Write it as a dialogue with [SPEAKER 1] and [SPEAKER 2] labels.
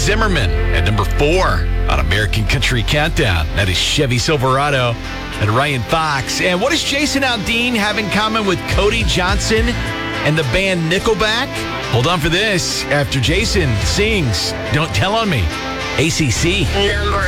[SPEAKER 1] Zimmerman at number 4 on American Country Countdown. That is Chevy Silverado and Ryan Fox. And what does Jason Aldean have in common with Cody Johnson and the band Nickelback? Hold on for this after Jason sings Don't Tell on Me. ACC.